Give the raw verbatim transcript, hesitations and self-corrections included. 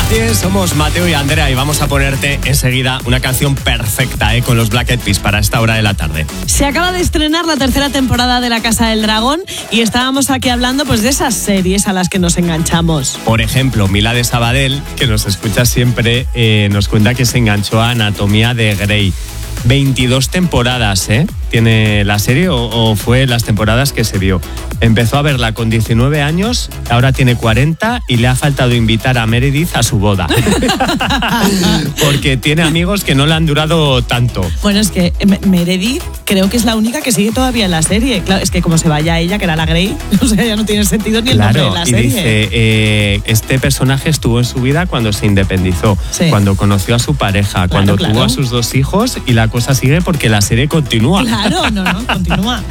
Bien, somos Mateo y Andrea y vamos a ponerte enseguida una canción perfecta, ¿eh? Con los Black Eyed Peas para esta hora de la tarde. Se acaba de estrenar la tercera temporada de La Casa del Dragón y estábamos aquí hablando pues de esas series a las que nos enganchamos. Por ejemplo, Mila de Sabadell, que nos escucha siempre, eh, nos cuenta que se enganchó a Anatomía de Grey. veintidós temporadas, ¿eh? Tiene la serie o, o fue las temporadas que se vio. Empezó a verla con diecinueve años, ahora tiene cuarenta y le ha faltado invitar a Meredith a su boda. Porque tiene amigos que no le han durado tanto. Bueno, es que Meredith creo que es la única que sigue todavía en la serie. Claro, es que como se vaya ella, que era la Grey, o sea, ya no tiene sentido ni el claro, nombre de la y serie. dice, eh, este personaje estuvo en su vida cuando se independizó, sí. cuando conoció a su pareja, claro, cuando claro. tuvo a sus dos hijos y la cosa sigue porque la serie continúa. Claro, no, no, continúa.